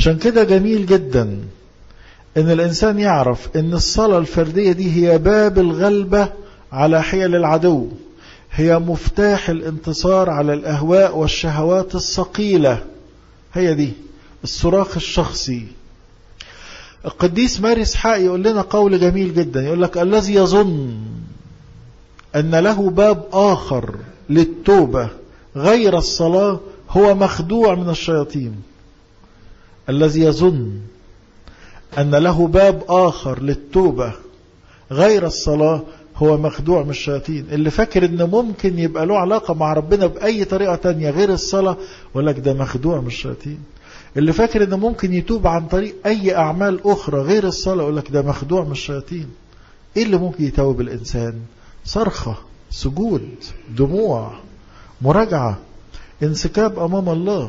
عشان كده جميل جدا ان الانسان يعرف ان الصلاة الفردية دي هي باب الغلبة على حيل العدو، هي مفتاح الانتصار على الاهواء والشهوات الثقيلة، هي دي الصراخ الشخصي. القديس ماري اسحاق يقول لنا قول جميل جدا، يقول لك الذي يظن ان له باب اخر للتوبة غير الصلاة هو مخدوع من الشياطين. الذي يظن أن له باب آخر للتوبة غير الصلاة هو مخدوع من الشياطين. اللي فاكر أنه ممكن يبقى له علاقة مع ربنا بأي طريقة تانية غير الصلاة ولك ده مخدوع من الشياطين. اللي فاكر أنه ممكن يتوب عن طريق أي أعمال أخرى غير الصلاة ولك ده مخدوع من الشياطين. إيه اللي ممكن يتوب الإنسان؟ صرخة، سجود، دموع، مراجعة، انسكاب أمام الله.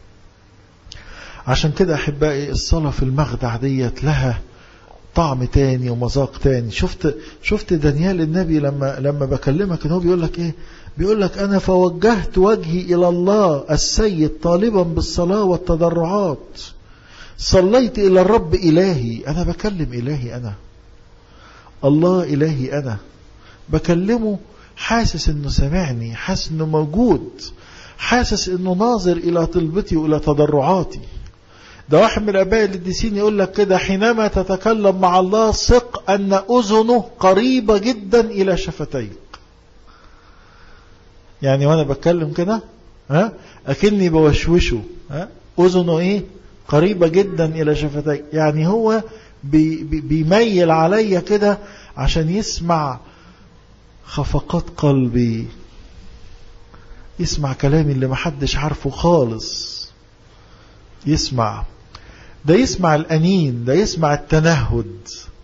عشان كده أحبائي الصلاة في المخدع ديت لها طعم تاني ومذاق تاني. شفت دانيال النبي لما بكلمك انه بيقول لك ايه؟ بيقول لك انا فوجهت وجهي الى الله السيد طالبا بالصلاة والتضرعات، صليت الى الرب الهي. انا بكلم الهي، انا الله الهي، انا بكلمه حاسس انه سمعني، حاسس انه موجود، حاسس انه ناظر الى طلبتي والى تضرعاتي. ده واحد من الآباء القديسين يقول لك كده: حينما تتكلم مع الله ثق أن أذنه قريبة جدا إلى شفتيك. يعني وأنا بتكلم كده أكني بوشوشه، أذنه إيه؟ قريبة جدا إلى شفتيك. يعني هو بيميل عليا كده عشان يسمع خفقات قلبي، يسمع كلامي اللي محدش عارفه خالص، يسمع ده، يسمع الأنين، ده يسمع التنهد،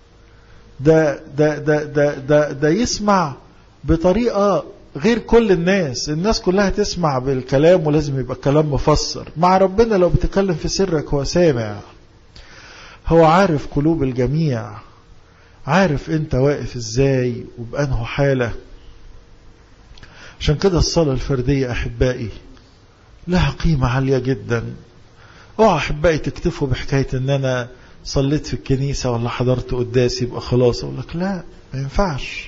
ده يسمع بطريقة غير كل الناس كلها تسمع بالكلام ولازم يبقى الكلام مفسر. مع ربنا لو بتكلم في سرك هو سامع، هو عارف قلوب الجميع، عارف انت واقف ازاي وبأنه حالة. عشان كده الصلاة الفردية أحبائي لها قيمة عالية جدا. أحبائي تكتفوا بحكاية ان انا صليت في الكنيسة ولا حضرت قداس يبقى خلاص. اقول لك لا، ما ينفعش.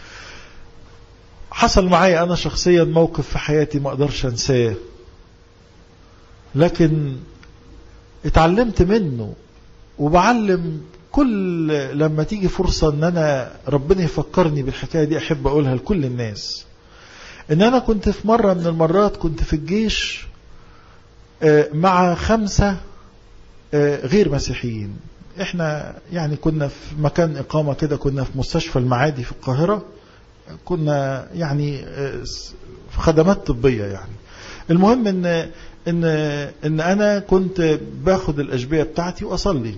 حصل معي انا شخصيا موقف في حياتي ما اقدرش انساه، لكن اتعلمت منه وبعلم كل لما تيجي فرصة ان انا ربنا يفكرني بالحكاية دي احب اقولها لكل الناس. ان انا كنت في مرة من المرات كنت في الجيش مع 5 غير مسيحيين. احنا يعني كنا في مكان اقامة كده، كنا في مستشفى المعادي في القاهرة، كنا يعني في خدمات طبية يعني. المهم ان انا كنت باخد الأجبية بتاعتي واصلي،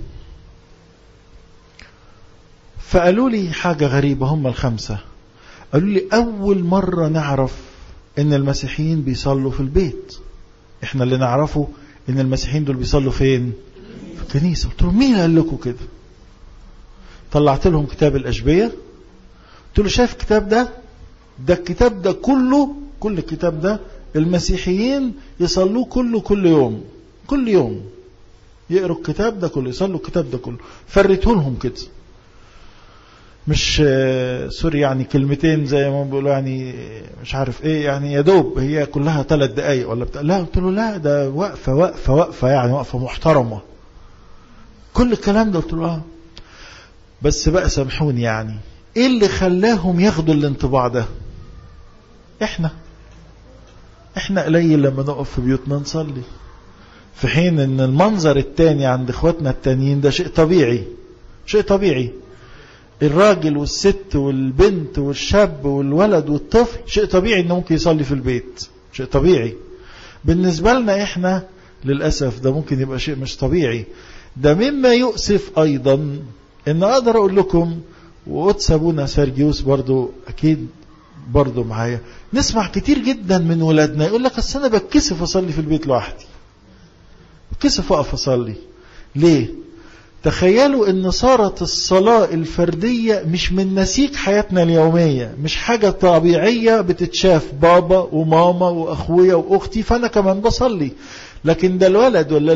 فقالوا لي حاجة غريبة. هم ال5 قالوا لي اول مرة نعرف ان المسيحيين بيصلوا في البيت. احنا اللي نعرفه ان المسيحيين دول بيصلوا فين؟ في الكنيسة. قلت لهم مين قال لكم كده؟ طلعت لهم كتاب الأشبية، قلت له شايف الكتاب ده الكتاب ده كل الكتاب ده المسيحيين يصلوه كل يوم يقروا الكتاب ده كله، يصلوا الكتاب ده كله. فريته لهم كده، مش سوري يعني كلمتين زي ما بيقولوا يعني مش عارف ايه، يعني يا دوب هي كلها 3 دقايق ولا بتاع. لا، قلت له لا، ده وقفة يعني وقفة محترمة كل الكلام ده. قلت له بس بقى سامحوني، يعني ايه اللي خلاهم ياخدوا الانطباع ده؟ احنا قليل لما نقف في بيوتنا نصلي، في حين ان المنظر التاني عند اخواتنا التانيين ده شيء طبيعي. الراجل والست والبنت والشاب والولد والطفل شيء طبيعي انه ممكن يصلي في البيت، شيء طبيعي. بالنسبة لنا احنا للأسف ده ممكن يبقى شيء مش طبيعي. ده مما يؤسف ايضا ان اقدر اقول لكم، وقدس ابونا سيرجيوس برضو اكيد برضو معايا، نسمع كتير جدا من ولادنا يقول لك اصل انا بتكسف اصلي في البيت لوحدي، بتكسف اقف اصلي. ليه؟ تخيلوا ان صارت الصلاة الفردية مش من نسيج حياتنا اليومية، مش حاجة طبيعية بتتشاف بابا وماما واخويا واختي فانا كمان بصلي، لكن ده الولد ولا